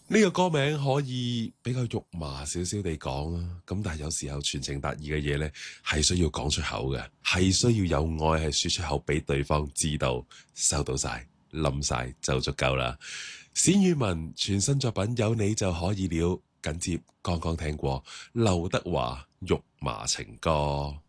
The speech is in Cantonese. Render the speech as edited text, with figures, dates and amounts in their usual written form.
呢個歌名可以比較肉麻少少地講啊，咁但係有時候傳情達意嘅嘢呢，係需要講出口嘅，係需要有愛係說出口俾對方知道，收到晒，冧晒就足夠啦。冼宇文全新作品有你就可以了，緊接剛剛聽過劉德華肉麻情歌。